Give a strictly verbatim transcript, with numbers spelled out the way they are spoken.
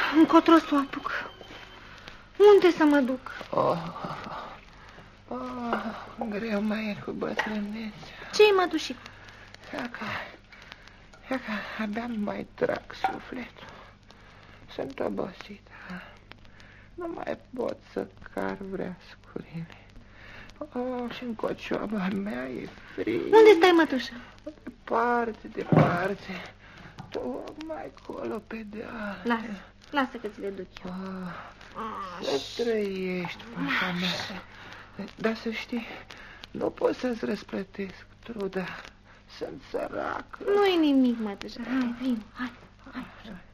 încotro să o apuc? Unde să mă duc? Oh, oh, greu mai e cu bătrânețea. Ce-i, mătușicu? Ia că, ia că abia mai trag sufletul. Sunt obosită. Nu mai pot să car vreascurile. Oh, și în cocioaba mea e frig. Unde stai, mătușă? Departe, departe. Tocmai acolo pe deal. Lasă, lasă că ți le duc eu. Oh, să trăiești, fata mea. Dar să știi, nu pot să-ți răsplătesc truda. Sunt sărac. Nu-i nimic, mătușă. Hai, vin, hai, hai.